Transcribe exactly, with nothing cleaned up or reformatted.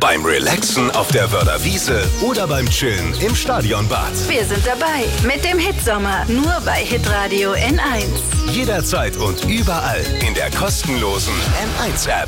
beim Relaxen auf der Wörder Wiese oder beim Chillen im Stadionbad. Wir sind dabei mit dem Hitsommer, nur bei Hitradio N eins. Jederzeit und überall in der kostenlosen N eins App.